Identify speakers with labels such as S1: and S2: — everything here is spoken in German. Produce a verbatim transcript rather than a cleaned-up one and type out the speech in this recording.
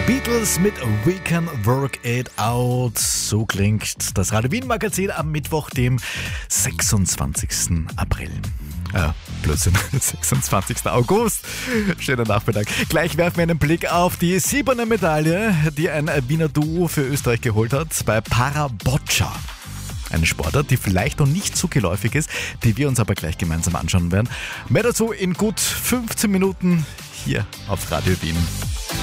S1: Beatles mit We Can Work It Out. So klingt das Radio Wien Magazin am Mittwoch, dem sechsundzwanzigsten April. Äh, Blödsinn, sechsundzwanzigsten August. Schöner Nachmittag. Gleich werfen wir einen Blick auf die silberne Medaille, die ein Wiener Duo für Österreich geholt hat bei Para-Boccia. Eine Sportart, die vielleicht noch nicht so geläufig ist, die wir uns aber gleich gemeinsam anschauen werden. Mehr dazu in gut fünfzehn Minuten hier auf Radio Wien.